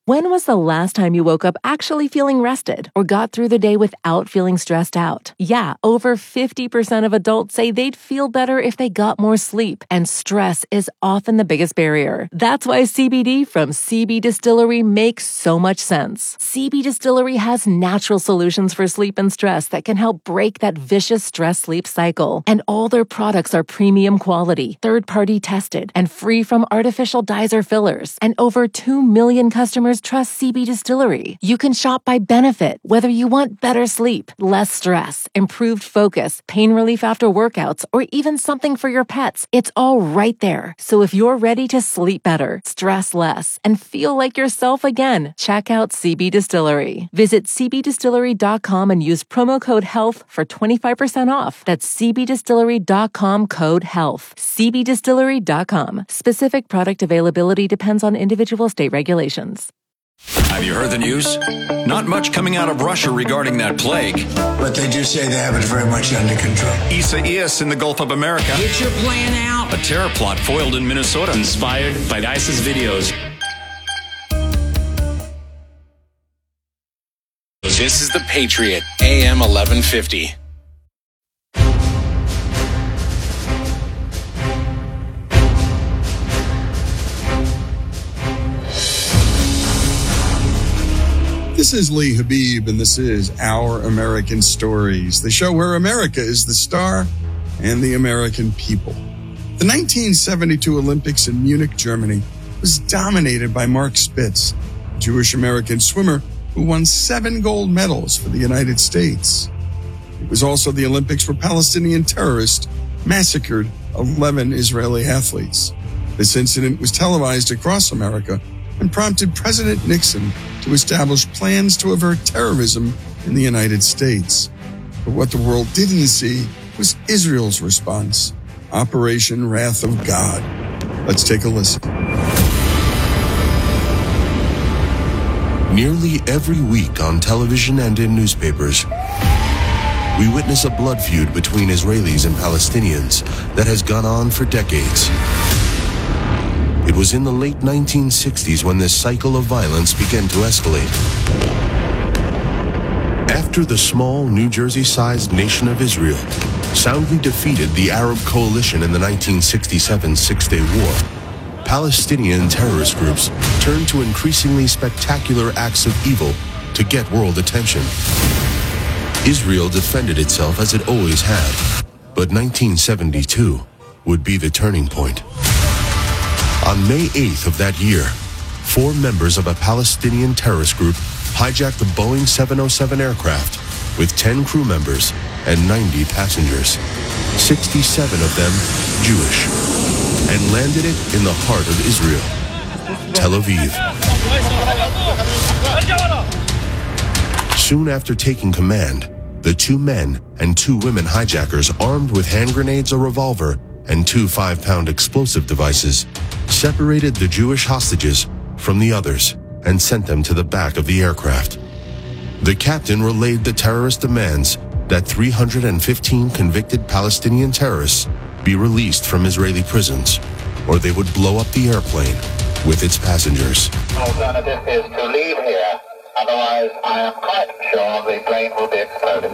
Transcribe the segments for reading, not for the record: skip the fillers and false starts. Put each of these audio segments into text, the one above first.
When was the last time you woke up actually feeling rested or got through the day without feeling stressed out? Yeah, over 50% of adults say they'd feel better if they got more sleep, and stress is often the biggest barrier. That's why CBD from CB Distillery makes so much sense. CB Distillery has natural solutions for sleep and stress that can help break that vicious stress-sleep cycle. And all their products are premium quality, third-party tested, and free from artificial dyes or fillers. And over 2 million customers trust CB Distillery. You can shop by benefit, whether you want better sleep, less stress, improved focus, pain relief after workouts, or even something for your pets. It's all right there. So if you're ready to sleep better, stress less, and feel like yourself again, check out CB Distillery. Visit cbdistillery.com and use promo code HEALTH for 25% off. That's cbdistillery.com code HEALTH. cbdistillery.com. Specific product availability depends on individual state regulations. Have you heard the news? Not much coming out of Russia regarding that plague. But they do say they have it very much under control. Isaias in the Gulf of America. Get your plan out. A terror plot foiled in Minnesota. Inspired by ISIS videos. This is The Patriot, AM 1150. This is Lee Habib, and this is Our American Stories, the show where America is the star and the American people. The 1972 Olympics in Munich, Germany, was dominated by Mark Spitz, a Jewish-American swimmer who won 7 gold medals for the United States. It was also the Olympics where Palestinian terrorists massacred 11 Israeli athletes. This incident was televised across America and prompted President Nixon to establish plans to avert terrorism in the United States. But what the world didn't see was Israel's response, Operation Wrath of God. Let's take a listen. Nearly every week on television and in newspapers, we witness a blood feud between Israelis and Palestinians that has gone on for decades. It was in the late 1960s when this cycle of violence began to escalate. After the small New Jersey-sized nation of Israel soundly defeated the Arab coalition in the 1967 Six-Day War, Palestinian terrorist groups turned to increasingly spectacular acts of evil to get world attention. Israel defended itself as it always had, but 1972 would be the turning point. On May 8th of that year, 4 members of a Palestinian terrorist group hijacked the Boeing 707 aircraft with 10 crew members and 90 passengers, 67 of them Jewish, and landed it in the heart of Israel, Tel Aviv. Soon after taking command, the 2 men and 2 women hijackers armed with hand grenades, a revolver, and 2 5-pound explosive devices separated the Jewish hostages from the others and sent them to the back of the aircraft. The captain relayed the terrorist demands that 315 convicted Palestinian terrorists be released from Israeli prisons, or they would blow up the airplane with its passengers. Alternative is to leave here, otherwise I am quite sure the plane will be exploded.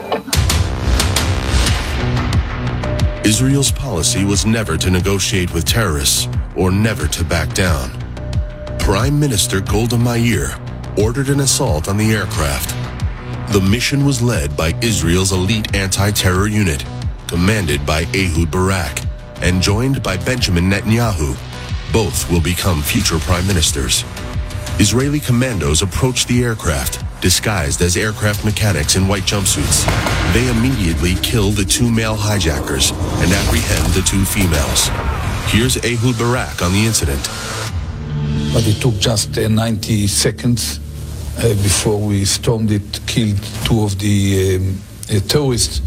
Israel's policy was never to negotiate with terrorists or never to back down. Prime Minister Golda Meir ordered an assault on the aircraft. The mission was led by Israel's elite anti-terror unit, commanded by Ehud Barak, and joined by Benjamin Netanyahu. Both will become future prime ministers. Israeli commandos approached the aircraft, disguised as aircraft mechanics in white jumpsuits. They immediately kill the 2 male hijackers and apprehend the 2 females. Here's Ehud Barak on the incident. But it took just 90 seconds before we stormed it, killed 2 of the terrorists.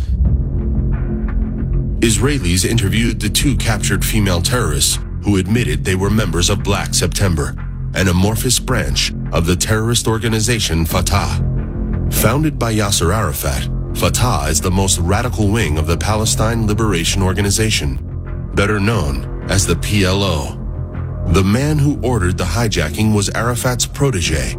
Israelis interviewed the 2 captured female terrorists who admitted they were members of Black September, an amorphous branch of the terrorist organization Fatah. Founded by Yasser Arafat, Fatah is the most radical wing of the Palestine Liberation Organization, better known as the PLO. The man who ordered the hijacking was Arafat's protege,